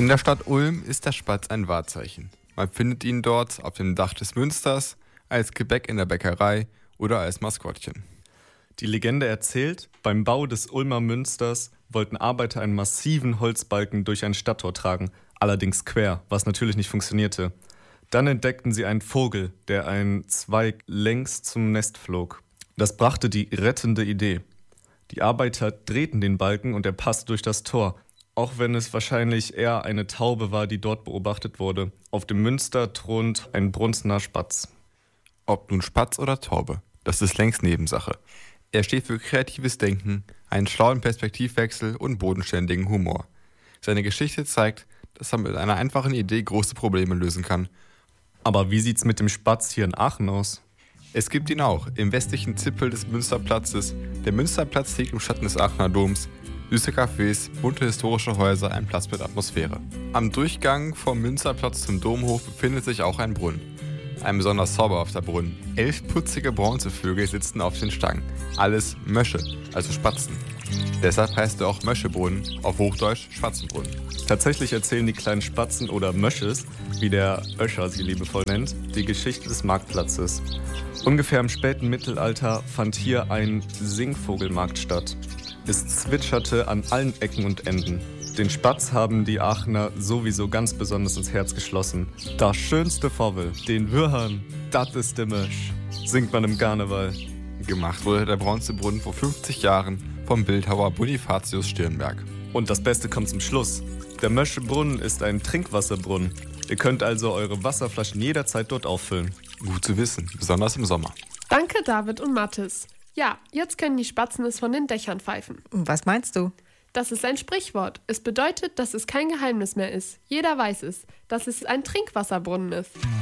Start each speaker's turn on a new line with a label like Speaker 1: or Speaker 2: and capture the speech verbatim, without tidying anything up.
Speaker 1: In der Stadt Ulm ist der Spatz ein Wahrzeichen. Man findet ihn dort auf dem Dach des Münsters, als Gebäck in der Bäckerei oder als Maskottchen.
Speaker 2: Die Legende erzählt, beim Bau des Ulmer Münsters wollten Arbeiter einen massiven Holzbalken durch ein Stadttor tragen, allerdings quer, was natürlich nicht funktionierte. Dann entdeckten sie einen Vogel, der einen Zweig längs zum Nest flog. Das brachte die rettende Idee. Die Arbeiter drehten den Balken und er passte durch das Tor, auch wenn es wahrscheinlich eher eine Taube war, die dort beobachtet wurde. Auf dem Münster thront ein brunzender Spatz.
Speaker 1: Ob nun Spatz oder Taube, das ist längst Nebensache. Er steht für kreatives Denken, einen schlauen Perspektivwechsel und bodenständigen Humor. Seine Geschichte zeigt, dass er mit einer einfachen Idee große Probleme lösen kann.
Speaker 2: Aber wie sieht's mit dem Spatz hier in Aachen aus?
Speaker 1: Es gibt ihn auch im westlichen Zipfel des Münsterplatzes. Der Münsterplatz liegt im Schatten des Aachener Doms. Süße Cafés, bunte historische Häuser, ein Platz mit Atmosphäre. Am Durchgang vom Münsterplatz zum Domhof befindet sich auch ein Brunnen. Ein besonders zauberhafter Brunnen. Elf putzige Bronzevögel sitzen auf den Stangen. Alles Mösche, also Spatzen. Deshalb heißt er auch Möschebrunnen, auf Hochdeutsch Spatzenbrunnen.
Speaker 2: Tatsächlich erzählen die kleinen Spatzen oder Mösches, wie der Öscher sie liebevoll nennt, die Geschichte des Marktplatzes. Ungefähr im späten Mittelalter fand hier ein Singvogelmarkt statt. Es zwitscherte an allen Ecken und Enden. Den Spatz haben die Aachener sowieso ganz besonders ins Herz geschlossen. Das schönste Vogel, den Würhern, das ist der Mösch, singt man im Karneval.
Speaker 1: Gemacht wurde der Bronzebrunnen vor fünfzig Jahren vom Bildhauer Bonifatius Stirnberg.
Speaker 2: Und das Beste kommt zum Schluss. Der Möschebrunnen ist ein Trinkwasserbrunnen. Ihr könnt also eure Wasserflaschen jederzeit dort auffüllen.
Speaker 1: Gut zu wissen, besonders im Sommer.
Speaker 3: Danke, David und Mathis. Ja, jetzt können die Spatzen es von den Dächern pfeifen.
Speaker 4: Was meinst du?
Speaker 3: Das ist ein Sprichwort. Es bedeutet, dass es kein Geheimnis mehr ist. Jeder weiß es, dass es ein Trinkwasserbrunnen ist.